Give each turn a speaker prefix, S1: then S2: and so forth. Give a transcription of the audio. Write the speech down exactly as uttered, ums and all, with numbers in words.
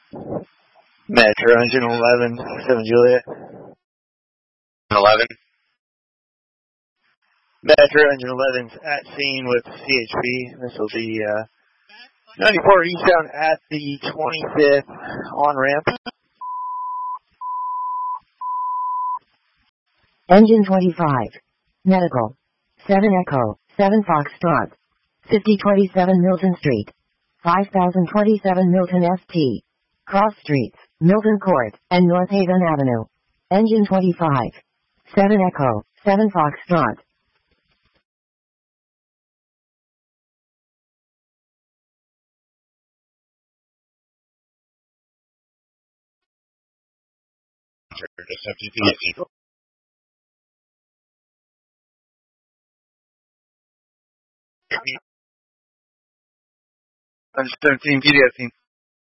S1: Metro engine eleven, seven Juliet.
S2: eleven.
S1: Metro engine eleven's at scene with C H P. This will be uh, ninety-four eastbound at the twenty-fifth on ramp.
S3: Engine twenty-five. Medical. seven Echo, seven Foxtrot. fifty twenty-seven Milton Street. five thousand twenty-seven Milton S T. Cross Streets, Milton Court, and North Haven Avenue. Engine twenty-five. seven Echo, seven Foxtrot.
S2: Just F T P.
S1: one seventeen P D F team.